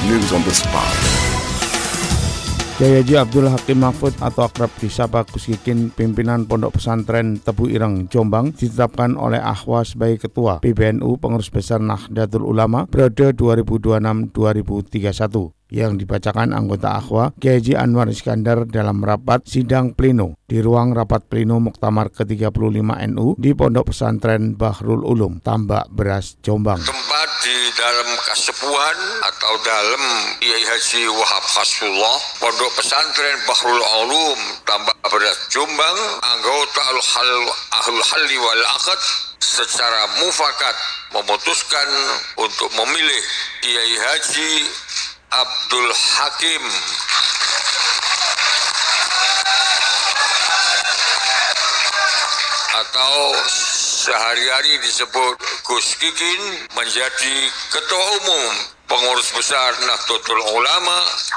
News on the spot. Kiai Haji Abdul Hakim Mahfud atau akrab disapa Gus Kikin, pimpinan Pondok Pesantren Tebu Ireng, Jombang, ditetapkan oleh Akhwa sebagai Ketua PBNU Pengurus Besar Nahdlatul Ulama periode 2026-2031. Yang dibacakan anggota Akhwa Kiai Haji Anwar Iskandar dalam rapat sidang pleno di ruang rapat pleno Muktamar ke-35 NU di Pondok Pesantren Bahrul Ulum, Tambak Beras, Jombang. Tempat di dalam kasepuhan atau dalam Kiai Haji Wahab Hasbullah, Pondok Pesantren Bahrul Ulum, Tambak Beras, Jombang, anggota Ahlul Halli wal Aqd secara mufakat memutuskan untuk memilih Kiai Haji Abdul Hakim atau sehari-hari disebut Gus Kikin menjadi Ketua Umum Pengurus Besar Nahdlatul Ulama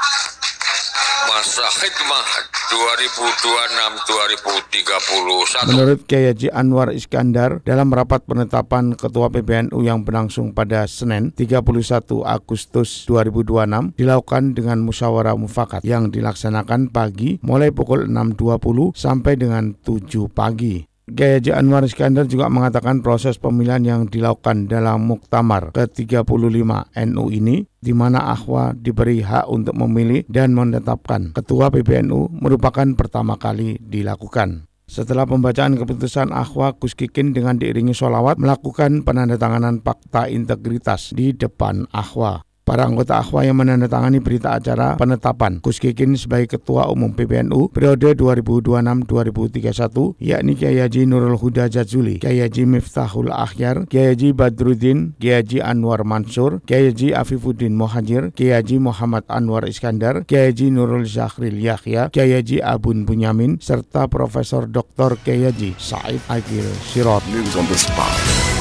masa khidmah 2026-2031. Menurut Kiai Haji Anwar Iskandar, dalam rapat penetapan Ketua PBNU yang berlangsung pada Senin 31 Agustus 2026 dilakukan dengan musyawarah mufakat yang dilaksanakan pagi mulai pukul 6.20 sampai dengan 7 pagi. Kiai Haji Anwar Iskandar juga mengatakan proses pemilihan yang dilakukan dalam Muktamar ke-35 NU ini, di mana Akhwa diberi hak untuk memilih dan menetapkan Ketua PBNU, merupakan pertama kali dilakukan. Setelah pembacaan keputusan Akhwa, Gus Kikin dengan diiringi sholawat melakukan penandatanganan fakta integritas di depan Akhwa. Para anggota Akhwa yang menandatangani berita acara penetapan Gus Kikin sebagai Ketua Umum PBNU periode 2026-2031 yakni Kiai Haji Nurul Huda Jazuli, Kiai Haji Miftahul Akhyar, Kiai Haji Badruddin, Kiai Haji Anwar Mansur, Kiai Haji Afifuddin Mohajir, Kiai Haji Muhammad Anwar Iskandar, Kiai Haji Nurul Zakhril Yahya, Kiai Haji Abun Bunyamin, serta Profesor Dr. Kiai Haji Said Agil Sirot. News on the spot.